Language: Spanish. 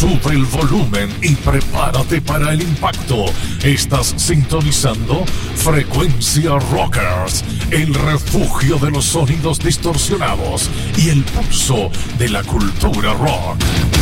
Sube el volumen y prepárate para el impacto. Estás sintonizando Frecuencia Rockers, el refugio de los sonidos distorsionados y el pulso de la cultura rock.